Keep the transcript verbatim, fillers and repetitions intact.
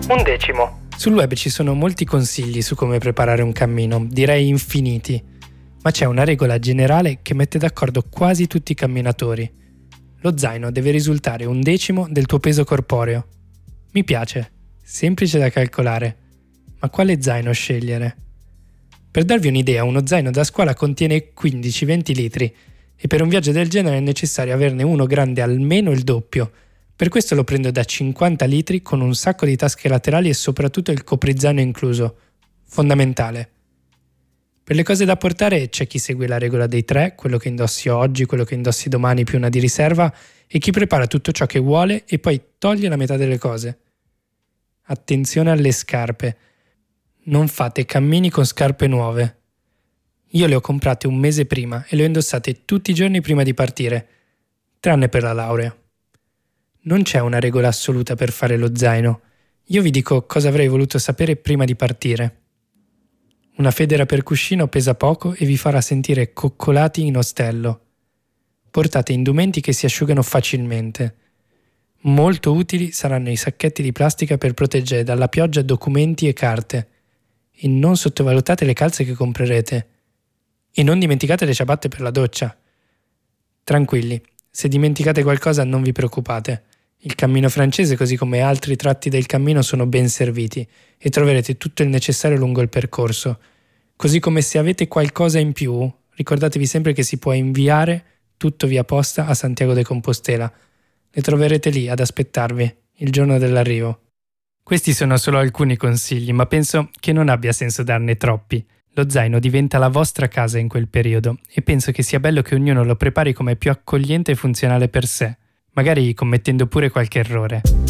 Un decimo. Sul web ci sono molti consigli su come preparare un cammino, direi infiniti, ma c'è una regola generale che mette d'accordo quasi tutti i camminatori. Lo zaino deve risultare un decimo del tuo peso corporeo. Mi piace, semplice da calcolare, ma quale zaino scegliere? Per darvi un'idea, uno zaino da scuola contiene quindici venti litri e per un viaggio del genere è necessario averne uno grande almeno il doppio. Per questo lo prendo da cinquanta litri con un sacco di tasche laterali e soprattutto il coprizaino incluso. Fondamentale. Per le cose da portare c'è chi segue la regola dei tre, quello che indossi oggi, quello che indossi domani più una di riserva, e chi prepara tutto ciò che vuole e poi toglie la metà delle cose. Attenzione alle scarpe. Non fate cammini con scarpe nuove. Io le ho comprate un mese prima e le ho indossate tutti i giorni prima di partire, tranne per la laurea. Non c'è una regola assoluta per fare lo zaino. Io vi dico cosa avrei voluto sapere prima di partire. Una federa per cuscino pesa poco e vi farà sentire coccolati in ostello. Portate indumenti che si asciugano facilmente. Molto utili saranno i sacchetti di plastica per proteggere dalla pioggia documenti e carte. E non sottovalutate le calze che comprerete. E non dimenticate le ciabatte per la doccia. Tranquilli, se dimenticate qualcosa non vi preoccupate. Il cammino francese, così come altri tratti del cammino, sono ben serviti e troverete tutto il necessario lungo il percorso. Così come se avete qualcosa in più, ricordatevi sempre che si può inviare tutto via posta a Santiago de Compostela. Le troverete lì ad aspettarvi il giorno dell'arrivo. Questi sono solo alcuni consigli, ma penso che non abbia senso darne troppi. Lo zaino diventa la vostra casa in quel periodo e penso che sia bello che ognuno lo prepari come più accogliente e funzionale per sé, magari commettendo pure qualche errore.